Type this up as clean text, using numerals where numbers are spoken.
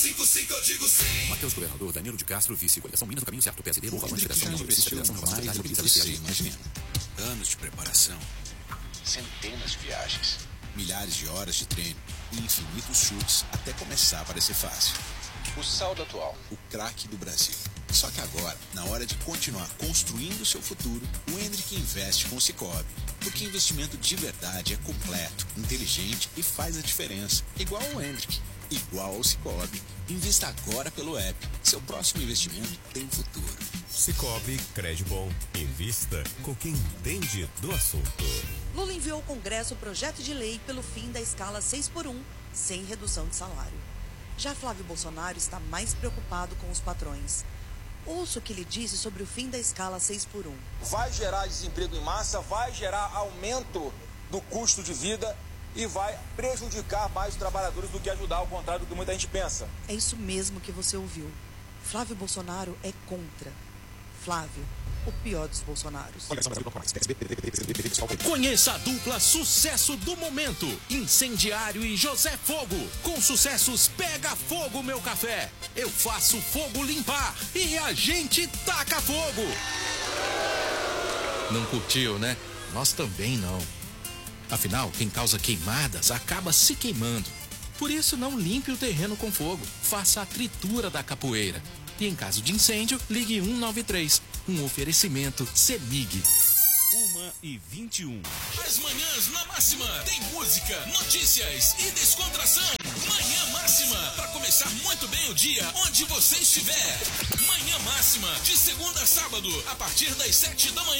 55 eu digo sim. Matheus Governador, Danilo de Castro, vice, coligação Minas do Caminho Certo, PSD, Novo Avanço, Federação, investiu Federação, mais do que Mobiliza, você DCA, imagina. Anos de preparação, centenas de viagens, milhares de horas de treino e infinitos chutes até começar a parecer fácil. O saldo atual, o craque do Brasil. Só que agora, na hora de continuar construindo o seu futuro, o Hendrick investe com o Sicoob. Porque investimento de verdade é completo, inteligente e faz a diferença. Igual ao Hendrick, igual ao Sicoob. Invista agora pelo app. Seu próximo investimento tem futuro. Sicoob, crédito bom. Invista com quem entende do assunto. Lula enviou ao Congresso o projeto de lei pelo fim da escala 6x1, sem redução de salário. Já Flávio Bolsonaro está mais preocupado com os patrões. Ouça o que ele disse sobre o fim da escala 6x1. Vai gerar desemprego em massa, vai gerar aumento do custo de vida e vai prejudicar mais os trabalhadores do que ajudar, ao contrário do que muita gente pensa. É isso mesmo que você ouviu. Flávio Bolsonaro é contra. Flávio, o pior dos Bolsonaros. Conheça a dupla sucesso do momento, Incendiário e José Fogo. Com sucessos Pega Fogo Meu Café, Eu Faço Fogo Limpar e A Gente Taca Fogo. Não curtiu, né? Nós também não. Afinal, quem causa queimadas acaba se queimando. Por isso, não limpe o terreno com fogo. Faça a tritura da capoeira. E em caso de incêndio, ligue 193. Um oferecimento CEMIG. 1h21. As manhãs na Máxima tem música, notícias e descontração. Manhã Máxima, para começar muito bem o dia, onde você estiver. Manhã Máxima, de segunda a sábado, a partir das 7 da manhã.